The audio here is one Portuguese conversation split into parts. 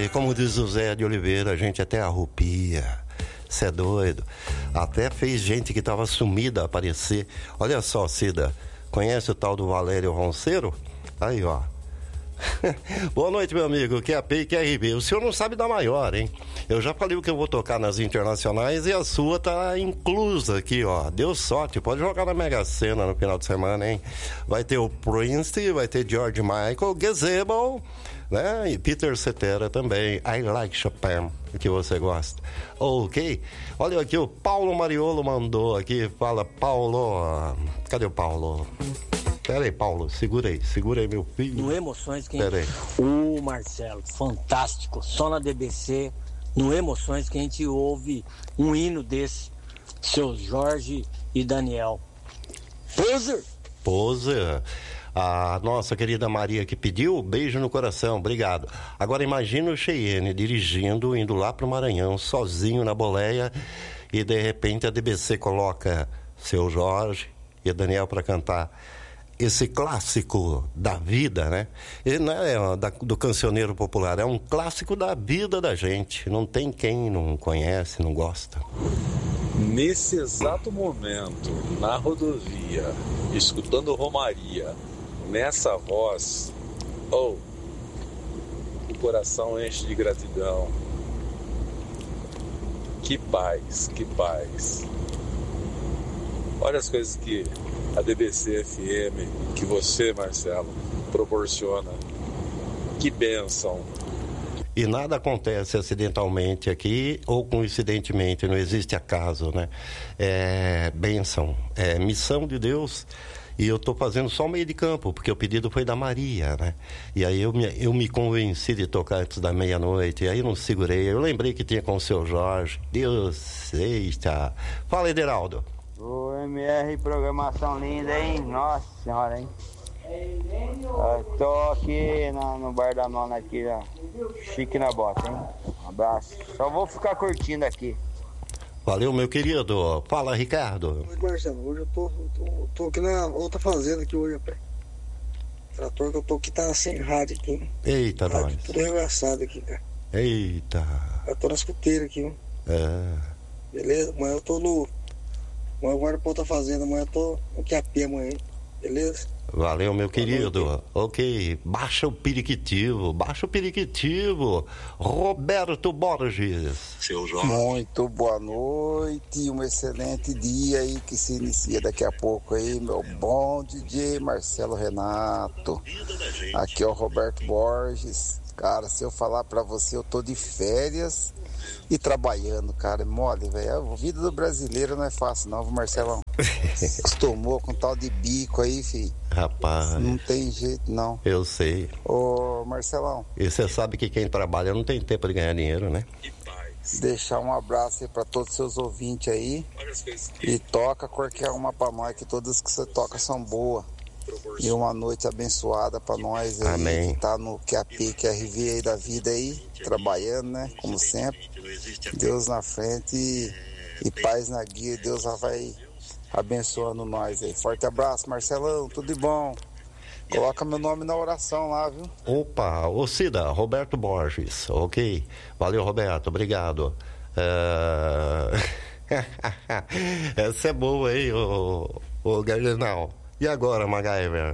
como diz o Zé de Oliveira, a gente até arrupia. Você é doido. Até fez gente que estava sumida aparecer. Olha só, Cida, conhece o tal do Valério Ronceiro? Aí, ó. Boa noite, meu amigo, QAP e QRB. O senhor não sabe da maior, hein? Eu já falei o que eu vou tocar nas internacionais e a sua tá inclusa aqui, ó. Deu sorte, pode jogar na Mega Sena no final de semana, hein? Vai ter o Prince, vai ter George Michael, Gazebo, né? E Peter Cetera também. I Like Chopin, que você gosta. Ok? Olha aqui, o Paulo Mariolo mandou aqui. Fala, Paulo. Cadê o Paulo? Pera aí, Paulo, segura aí, meu filho. No Emoções, quem... O Marcelo, fantástico, só na DBC, no Emoções que a gente ouve um hino desse, seu Jorge e Daniel. Poser. A nossa querida Maria que pediu, beijo no coração, obrigado. Agora imagina o Cheyenne dirigindo, indo lá pro Maranhão, sozinho na boleia, e de repente a DBC coloca seu Jorge e Daniel para cantar esse clássico da vida, né? Ele não é do cancioneiro popular, é um clássico da vida da gente. Não tem quem não conhece, não gosta. Nesse exato momento, na rodovia, escutando Romaria, nessa voz, o coração enche de gratidão. Que paz, que paz. Olha as coisas que a DBC FM, que você, Marcelo, proporciona. Que bênção. E nada acontece acidentalmente aqui ou coincidentemente, não existe acaso, né? É bênção, é missão de Deus. E eu estou fazendo só o meio de campo, porque o pedido foi da Maria, né? E aí eu me convenci de tocar antes da meia-noite, e aí não segurei. Eu lembrei que tinha com o seu Jorge. Deus, eita. Fala, Ederaldo. Ô, MR, programação linda, hein? Nossa senhora, hein? Eu tô aqui no bar da nona aqui, ó. Chique na bota, hein? Um abraço. Só vou ficar curtindo aqui. Valeu, meu querido. Fala, Ricardo. Oi, Marcelo. Hoje eu tô aqui na outra fazenda aqui hoje, rapaz. O trator que eu tô aqui tá sem rádio aqui. Eita, nós. Tudo arregaçado aqui, cara. Eita. Eu tô na escuteira aqui, ó. É. Beleza? Amanhã eu tô no... Amanhã eu guardo pra outra fazenda. Amanhã eu tô no QAP amanhã. Beleza? Valeu, meu querido. Ok, baixa o periquitivo. Roberto Borges. Seu Jorge. Muito boa noite, um excelente dia aí que se inicia daqui a pouco aí, meu bom DJ Marcelo Renato. Aqui é o Roberto Borges. Cara, se eu falar pra você, eu tô de férias e trabalhando, cara, é mole, velho. A vida do brasileiro não é fácil não, Marcelão. Acostumou com tal de bico aí, filho. Rapaz. Não tem jeito, não. Eu sei. Ô, Marcelão. E você sabe que quem trabalha não tem tempo de ganhar dinheiro, né? Deixar um abraço aí pra todos os seus ouvintes aí. E toca qualquer uma pra nós, que todas que você toca são boas. E uma noite abençoada pra nós aí. Amém. Que tá no QAP, QRV aí da vida aí, trabalhando, né? Como sempre. Deus na frente e paz na guia. Deus já vai abençoando nós aí. Forte abraço, Marcelão, tudo de bom. Coloca meu nome na oração lá, viu? Opa, ô Cida, Roberto Borges, ok? Valeu, Roberto, obrigado. Essa é boa aí, ô Gardenal. E agora, MacGyver?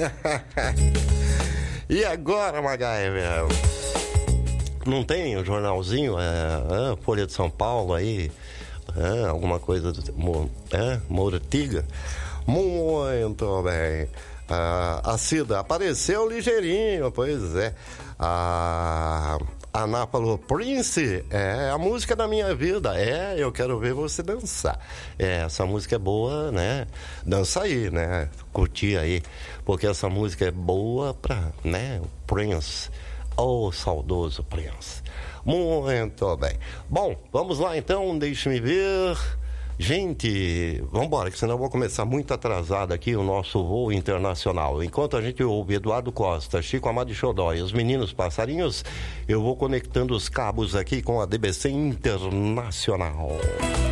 E agora, MacGyver? Não tem o jornalzinho, Folha de São Paulo aí? Alguma coisa do Moratiga? Muito bem. A Cida apareceu ligeirinho, pois é. A Ana falou, Prince, é a música da minha vida. Eu quero ver você dançar. Essa música é boa, né? Dança aí, né? Curtir aí. Porque essa música é boa pra, né? O Prince. Oh, saudoso Prince. Muito bem. Bom, vamos lá então, deixe-me ver. Gente, vamos embora, que senão eu vou começar muito atrasado aqui o nosso voo internacional. Enquanto a gente ouve Eduardo Costa, Chico Amado e Xodó e os meninos passarinhos, eu vou conectando os cabos aqui com a DBC Internacional.